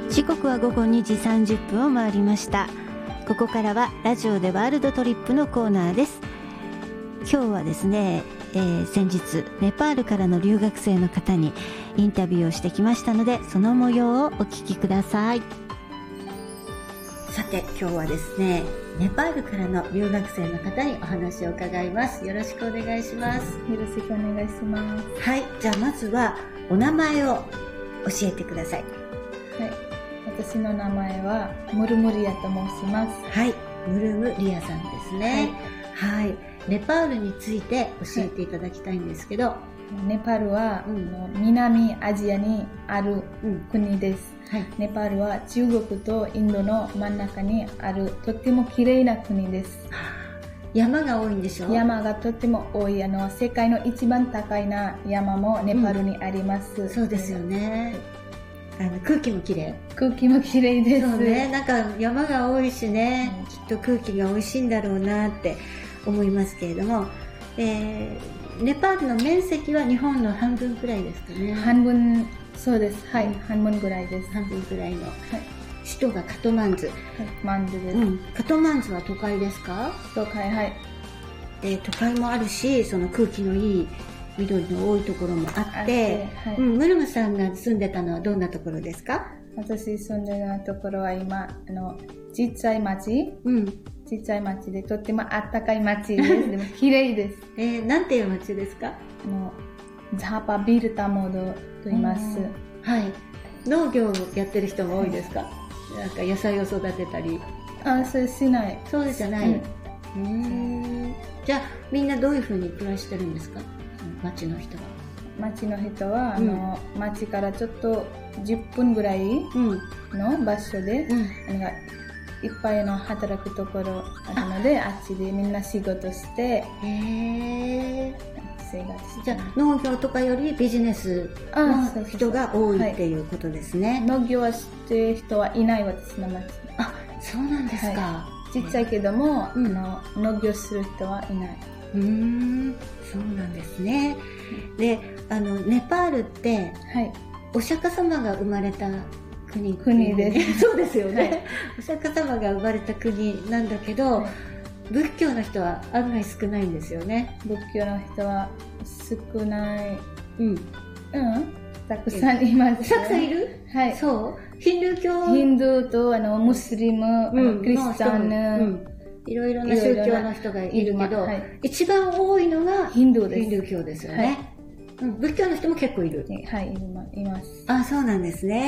時刻は午後2時30分を回りました。ここからはラジオでワールドトリップのコーナーです。今日はですね、先日ネパールからの留学生の方にインタビューをしてきましたので、その模様をお聞きください。さて今日はですね、ネパールからの留学生の方にお話を伺います。よろしくお願いします。 よろしくお願いします。 はい、じゃあまずはお名前を教えてください。 はい、私の名前はムルムリアと申します。 はい、ムルムリアさんですね。はい、はい、ネパールについて教えていただきたいんですけど、 ネパールは、南アジアにある国です。はい、ネパールは中国とインドの真ん中にあるとっても綺麗な国です。 山が多いんでしょ？ 山がとっても多い。世界の一番高いな山もネパールにあります。 そうですよね。空気も綺麗。 空気も綺麗です。 そうね、なんか山が多いしね、きっと空気が美味しいんだろうなって思いますけれども、ネパールの面積は日本の半分くらいですかね。 半分、そうです。はい、半分ぐらいです。 半分くらいの。はい、首都がカトマンズ。 マンズです。 カトマンズは都会ですか？ 都会、はい。 都会もあるし、その空気のいい緑の多いところもあって、はい、ムルムさんが住んでたのはどんなところですか？ 私住んでたところは今、ちっちゃい町、ちっちゃい町でとってもあったかい町です。でも綺麗です。 なんていう町ですか？ ザパビルタモードと言います。 はい。農業をやってる人も多いですか？なんか野菜を育てたり。 それしない。 そうじゃない。じゃあみんなどういうふうに暮らしてるんですか？町の人は。 町の人は、町からちょっと10分ぐらいの場所で、いっぱいの働くところあるので、あっちでみんな仕事して生活して。 じゃあ農業とかよりビジネスの人が多いっていうことですね。 農業はしてる人はいない、私の町。 あ、そうなんですか。 ちっちゃいけども、農業する人はいない。 そうなんですね。で、ネパールって、お釈迦様が生まれた国です。 そうですよね。お釈迦様が生まれた国なんだけど、仏教の人は案外少ないんですよね。 仏教の人は少ない。たくさんいます。 たくさんいる？はい。そう。ヒンドゥーとムスリム、クリスチャン、いろいろな宗教の人がいるけど、一番多いのがヒンドゥーです。 ヒンドゥー教ですよね。仏教の人も結構いる。 はい、います。 あ、そうなんですね。